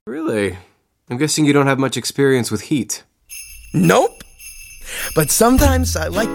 Really? I'm guessing you don't have much experience with heat. Nope. But sometimes I like